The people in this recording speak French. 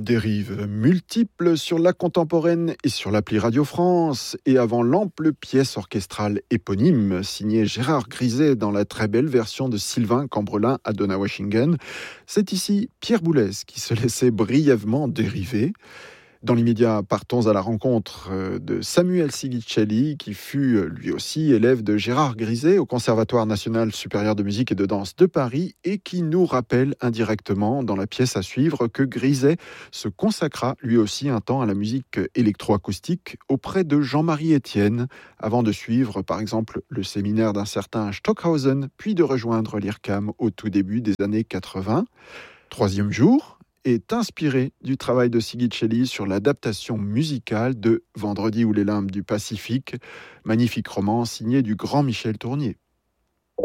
Dérives multiples sur la contemporaine et sur l'appli Radio France, et avant l'ample pièce orchestrale éponyme signée Gérard Griset dans la très belle version de Sylvain Cambrelin à Donna Washington, c'est ici Pierre Boulez qui se laissait brièvement dériver. Dans l'immédiat, partons à la rencontre de Samuel Sigicelli, qui fut lui aussi élève de Gérard Griset au Conservatoire national supérieur de musique et de danse de Paris et qui nous rappelle indirectement dans la pièce à suivre que Griset se consacra lui aussi un temps à la musique électroacoustique auprès de Jean-Marie Etienne, avant de suivre par exemple le séminaire d'un certain Stockhausen, puis de rejoindre l'IRCAM au tout début des années 80. Troisième jour est inspiré du travail de Sigicelli sur l'adaptation musicale de Vendredi ou les limbes du Pacifique, magnifique roman signé du grand Michel Tournier.